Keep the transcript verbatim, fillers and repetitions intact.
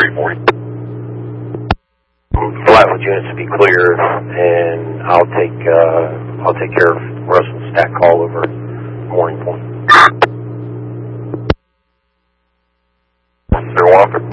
three forty. Flatwood units to be clear, and I'll take uh, I'll take care of Russell's stack call over Morning Point. Zero Walker.